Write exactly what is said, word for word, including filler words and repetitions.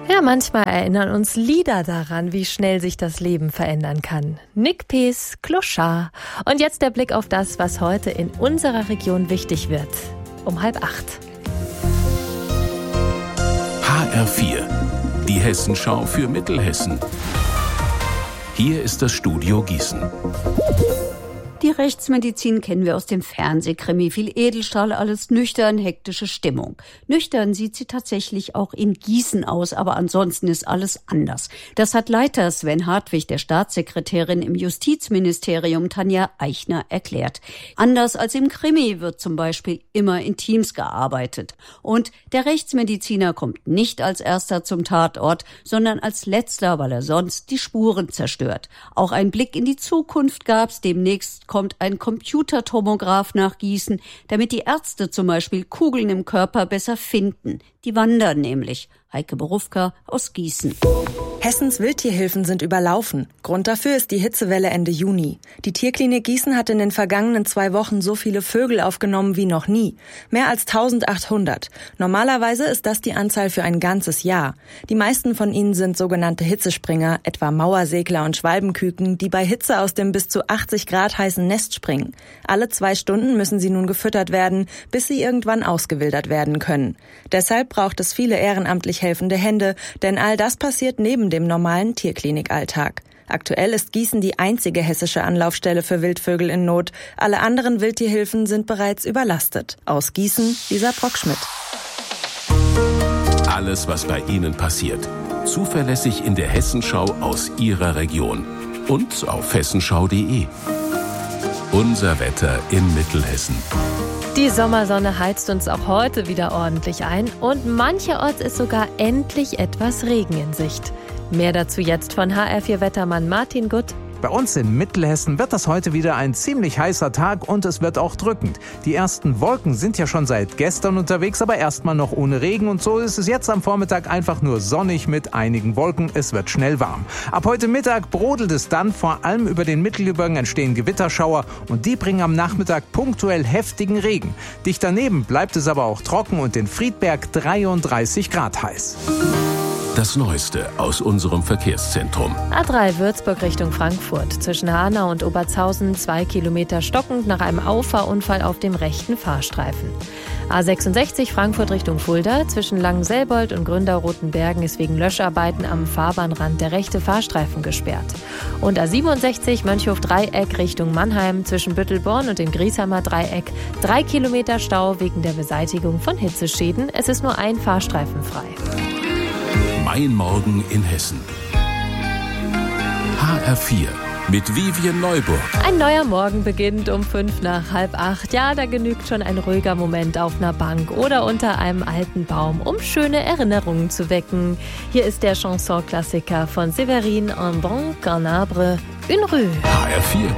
Ja, manchmal erinnern uns Lieder daran, wie schnell sich das Leben verändern kann. Nick Pees, Clochard. Und jetzt der Blick auf das, was heute in unserer Region wichtig wird. Um halb acht. H R vier, die Hessenschau für Mittelhessen. Hier ist das Studio Gießen. Die Rechtsmedizin kennen wir aus dem Fernsehkrimi. Viel Edelstahl, alles nüchtern, hektische Stimmung. Nüchtern sieht sie tatsächlich auch in Gießen aus, aber ansonsten ist alles anders. Das hat Leiter Sven Hartwig, der Staatssekretärin im Justizministerium Tanja Eichner, erklärt. Anders als im Krimi wird zum Beispiel immer in Teams gearbeitet. Und der Rechtsmediziner kommt nicht als erster zum Tatort, sondern als letzter, weil er sonst die Spuren zerstört. Auch ein Blick in die Zukunft gab's. Demnächst kommt ein Computertomograph nach Gießen, damit die Ärzte zum Beispiel Kugeln im Körper besser finden. Die wandern nämlich. Heike Berufka aus Gießen. Hessens Wildtierhilfen sind überlaufen. Grund dafür ist die Hitzewelle Ende Juni. Die Tierklinik Gießen hat in den vergangenen zwei Wochen so viele Vögel aufgenommen wie noch nie. Mehr als eintausendachthundert. Normalerweise ist das die Anzahl für ein ganzes Jahr. Die meisten von ihnen sind sogenannte Hitzespringer, etwa Mauersegler und Schwalbenküken, die bei Hitze aus dem bis zu achtzig Grad heißen Nest springen. Alle zwei Stunden müssen sie nun gefüttert werden, bis sie irgendwann ausgewildert werden können. Deshalb braucht es viele ehrenamtlich helfende Hände, denn all das passiert neben dem normalen Tierklinikalltag. Aktuell ist Gießen die einzige hessische Anlaufstelle für Wildvögel in Not. Alle anderen Wildtierhilfen sind bereits überlastet. Aus Gießen, Lisa Brockschmidt. Alles, was bei Ihnen passiert. Zuverlässig in der Hessenschau aus Ihrer Region. Und auf hessenschau punkt de. Unser Wetter in Mittelhessen. Die Sommersonne heizt uns auch heute wieder ordentlich ein und mancherorts ist sogar endlich etwas Regen in Sicht. Mehr dazu jetzt von H R vier Wettermann Martin Gutt. Bei uns in Mittelhessen wird das heute wieder ein ziemlich heißer Tag und es wird auch drückend. Die ersten Wolken sind ja schon seit gestern unterwegs, aber erstmal noch ohne Regen und so ist es jetzt am Vormittag einfach nur sonnig mit einigen Wolken. Es wird schnell warm. Ab heute Mittag brodelt es dann, vor allem über den Mittelgebirgen entstehen Gewitterschauer und die bringen am Nachmittag punktuell heftigen Regen. Dicht daneben bleibt es aber auch trocken und in Friedberg dreiunddreißig Grad heiß. Das Neueste aus unserem Verkehrszentrum. A drei Würzburg Richtung Frankfurt. Zwischen Hanau und Obertshausen zwei Kilometer stockend nach einem Auffahrunfall auf dem rechten Fahrstreifen. A sechsundsechzig Frankfurt Richtung Fulda. Zwischen Langenselbold und Gründerrotenbergen ist wegen Löscharbeiten am Fahrbahnrand der rechte Fahrstreifen gesperrt. Und A siebenundsechzig Mönchhof-Dreieck Richtung Mannheim. Zwischen Büttelborn und dem Griesheimer Dreieck. Drei Kilometer Stau wegen der Beseitigung von Hitzeschäden. Es ist nur ein Fahrstreifen frei. Mein Morgen in Hessen. H R vier mit Vivian Neuburg. Ein neuer Morgen beginnt um fünf nach halb acht. Ja, da genügt schon ein ruhiger Moment auf einer Bank oder unter einem alten Baum, um schöne Erinnerungen zu wecken. Hier ist der Chanson-Klassiker von Séverine en bon Carnabre, Une Rue. H R vier.